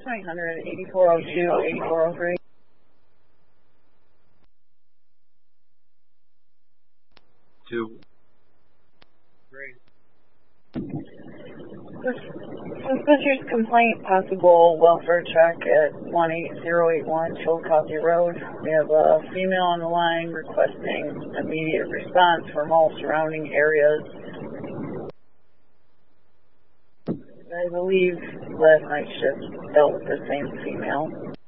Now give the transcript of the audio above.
900 8402 8403. Two. Suspicious complaint, possible welfare check at 18081 Chillicothe Road. We have a female on the line requesting immediate response from all surrounding areas. I believe last night's shift dealt with the same female.